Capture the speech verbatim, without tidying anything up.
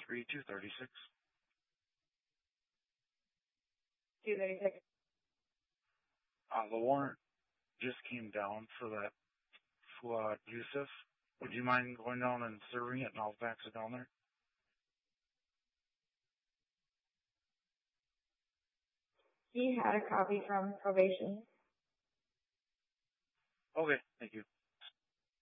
three two three six. two thirty-six. Uh, the warrant just came down for that Fuad Yusuf. Would you mind going down and serving it, and I'll fax it down there? He had a copy from probation. Okay, thank you.